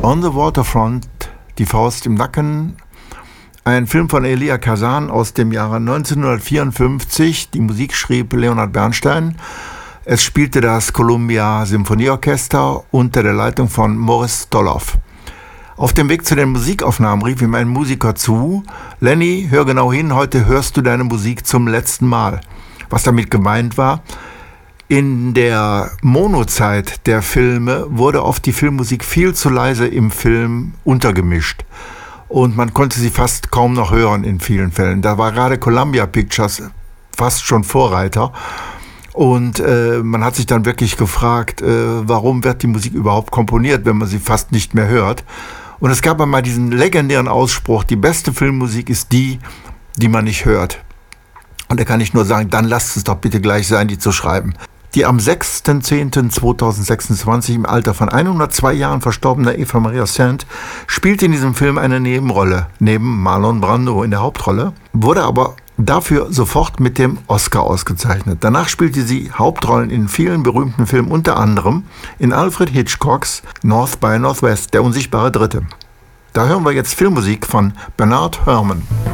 On the Waterfront, die Faust im Nacken, ein Film von Elia Kazan aus dem Jahre 1954. Die Musik schrieb Leonard Bernstein. Es spielte das Columbia Symphonieorchester unter der Leitung von Morris Doloff. Auf dem Weg zu den Musikaufnahmen rief ihm ein Musiker zu: Lenny, hör genau hin, heute hörst du deine Musik zum letzten Mal. Was damit gemeint war: In der Monozeit der Filme wurde oft die Filmmusik viel zu leise im Film untergemischt. Und man konnte sie fast kaum noch hören in vielen Fällen. Da war gerade Columbia Pictures fast schon Vorreiter. Und man hat sich dann wirklich gefragt, warum wird die Musik überhaupt komponiert, wenn man sie fast nicht mehr hört. Und es gab einmal diesen legendären Ausspruch: Die beste Filmmusik ist die, die man nicht hört. Und da kann ich nur sagen, dann lasst es doch bitte gleich sein, die zu schreiben. Die am 6.10.2026 im Alter von 102 Jahren verstorbene Eva Maria Saint spielte in diesem Film eine Nebenrolle, neben Marlon Brando in der Hauptrolle, wurde aber dafür sofort mit dem Oscar ausgezeichnet. Danach spielte sie Hauptrollen in vielen berühmten Filmen, unter anderem in Alfred Hitchcocks North by Northwest, der unsichtbare Dritte. Da hören wir jetzt Filmmusik von Bernard Herrmann.